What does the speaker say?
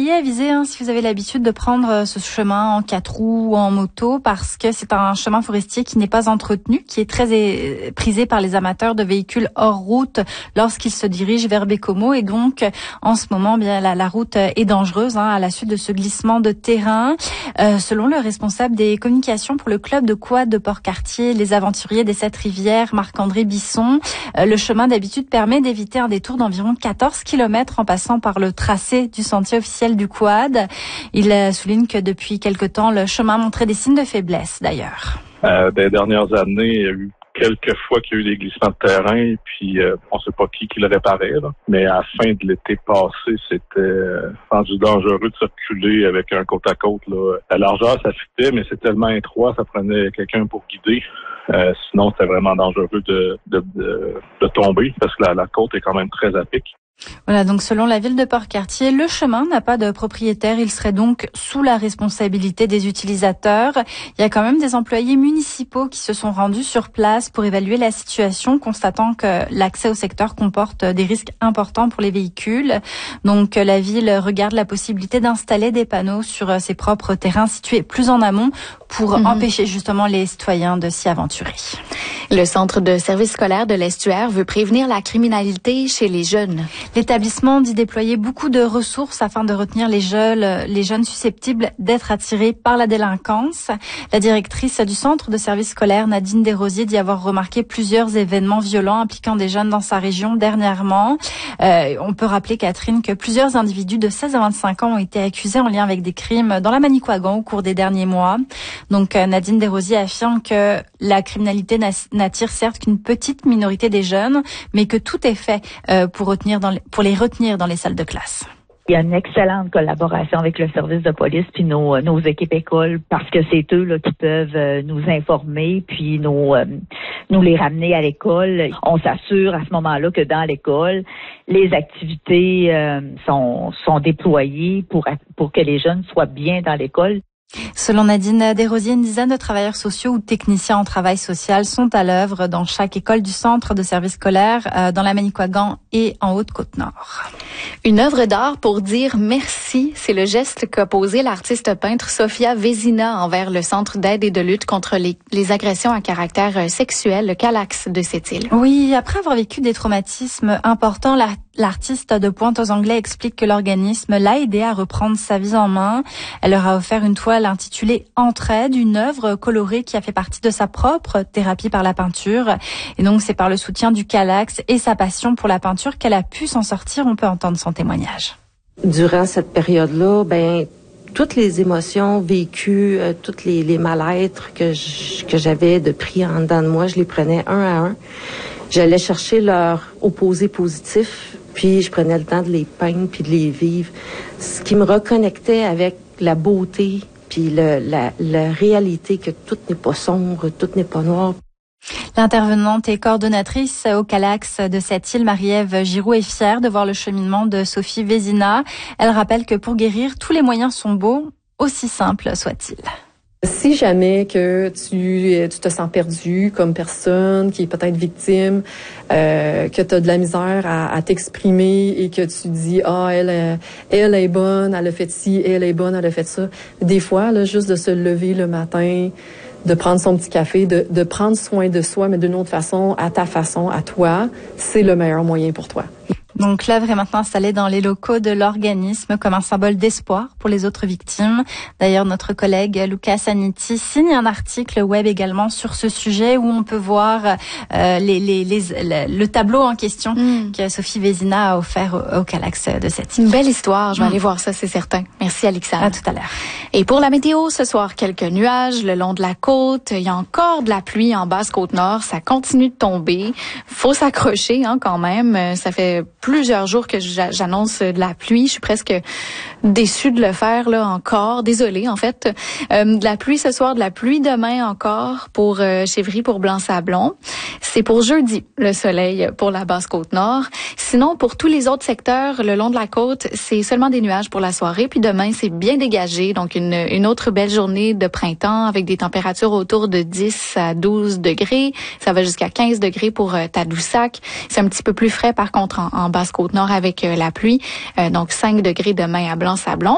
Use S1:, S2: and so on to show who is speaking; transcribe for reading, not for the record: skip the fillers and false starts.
S1: soyez avisés si vous avez l'habitude de prendre ce chemin en 4 roues ou en moto, parce que c'est un chemin forestier qui n'est pas entretenu, qui est très prisé par les amateurs de véhicules hors route lorsqu'ils se dirigent vers Baie-Comeau. Et donc, en ce moment, bien la route est dangereuse à la suite de ce glissement de terrain. Selon le responsable des communications pour le club de quad de Port-Cartier, les aventuriers des 7 rivières, Marc-André Bisson, le chemin d'habitude permet d'éviter un détour d'environ 14 km en passant par le tracé du sentier officiel du quad. Il souligne que depuis quelque temps, le chemin montrait des signes de faiblesse d'ailleurs.
S2: Des dernières années, il y a eu quelques fois qu'il y a eu des glissements de terrain, puis on sait pas qui le réparait, là. Mais à la fin de l'été passé, c'était rendu dangereux de circuler avec un côte à côte, là. La largeur, ça fitait, mais c'est tellement étroit, ça prenait quelqu'un pour guider. Sinon, c'était vraiment dangereux de tomber, parce que la côte est quand même très à pic.
S1: Voilà, donc selon la ville de Port-Cartier, le chemin n'a pas de propriétaire. Il serait donc sous la responsabilité des utilisateurs. Il y a quand même des employés municipaux qui se sont rendus sur place pour évaluer la situation, constatant que l'accès au secteur comporte des risques importants pour les véhicules. Donc la ville regarde la possibilité d'installer des panneaux sur ses propres terrains situés plus en amont pour empêcher justement les citoyens de s'y aventurer.
S3: Le centre de service scolaire de l'Estuaire veut prévenir la criminalité chez les jeunes.
S1: L'établissement dit déployer beaucoup de ressources afin de retenir les jeunes susceptibles d'être attirés par la délinquance. La directrice du centre de service scolaire, Nadine Desrosiers, dit avoir remarqué plusieurs événements violents impliquant des jeunes dans sa région dernièrement. On peut rappeler, Catherine, que plusieurs individus de 16 à 25 ans ont été accusés en lien avec des crimes dans la Manicouagan au cours des derniers mois. Donc Nadine Desrosiers affirme que la criminalité n'attire certes qu'une petite minorité des jeunes, mais que tout est fait pour les retenir dans les salles de classe.
S4: Il y a une excellente collaboration avec le service de police puis nos équipes écoles, parce que c'est eux là qui peuvent nous informer puis nous les ramener à l'école. On s'assure à ce moment-là que dans l'école, les activités sont déployées pour que les jeunes soient bien dans l'école.
S1: Selon Nadine Desrosiers, une dizaine de travailleurs sociaux ou techniciens en travail social sont à l'œuvre dans chaque école du centre de service scolaire, dans la Manicouagan et en Haute-Côte-Nord.
S3: Une œuvre d'art pour dire merci, c'est le geste qu'a posé l'artiste peintre Sofia Vézina envers le Centre d'aide et de lutte contre les agressions à caractère sexuel, le Calax de Sept-Îles.
S1: Oui, après avoir vécu des traumatismes importants, l'artiste de Pointe-aux-Anglais explique que l'organisme l'a aidé à reprendre sa vie en main. Elle leur a offert une toile intitulée Entraide, une œuvre colorée qui a fait partie de sa propre thérapie par la peinture. Et donc c'est par le soutien du Calax et sa passion pour la peinture qu'elle a pu s'en sortir. On peut entendre son témoignage.
S5: Durant cette période-là, toutes les émotions vécues, toutes les mal-être que j'avais de pris en dedans de moi, je les prenais un à un. J'allais chercher leur opposé positif, puis je prenais le temps de les peindre puis de les vivre. Ce qui me reconnectait avec la beauté puis la réalité que tout n'est pas sombre, tout n'est pas noir.
S1: L'intervenante et coordonnatrice au Calax de Sept-Îles, Marie-Ève Giroux, est fière de voir le cheminement de Sophie Vézina. Elle rappelle que pour guérir, tous les moyens sont beaux, aussi simples soient-ils.
S6: Si jamais que tu te sens perdu comme personne qui est peut-être victime, que tu as de la misère à t'exprimer et que tu dis elle est bonne, elle a fait ci, elle est bonne, elle a fait ça. Des fois là, juste de se lever le matin, de prendre son petit café, de prendre soin de soi, mais d'une autre façon, à ta façon, à toi, c'est le meilleur moyen pour toi.
S1: Donc l'œuvre est maintenant installée dans les locaux de l'organisme comme un symbole d'espoir pour les autres victimes. D'ailleurs, notre collègue Lucas Aniti signe un article web également sur ce sujet où on peut voir le tableau en question que Sophie Vézina a offert au Calax de Sept-Îles.
S3: Une belle histoire, je vais aller voir ça, c'est certain. Merci Alexandre.
S1: À tout à l'heure.
S3: Et pour la météo, ce soir, quelques nuages le long de la côte. Il y a encore de la pluie en Basse-Côte-Nord. Ça continue de tomber. Faut s'accrocher quand même. Ça fait plusieurs jours que j'annonce de la pluie. Je suis presque déçue de le faire là encore. Désolée en fait. De la pluie ce soir, de la pluie demain encore pour Chevry, pour Blanc-Sablon. C'est pour jeudi le soleil pour la Basse-Côte-Nord. Sinon, pour tous les autres secteurs le long de la côte, c'est seulement des nuages pour la soirée. Puis demain, c'est bien dégagé. Donc une autre belle journée de printemps avec des températures autour de 10 à 12 degrés. Ça va jusqu'à 15 degrés pour Tadoussac. C'est un petit peu plus frais par contre en Basse-Côte-Nord avec la pluie. Donc 5 degrés demain à Blanc-Sablon.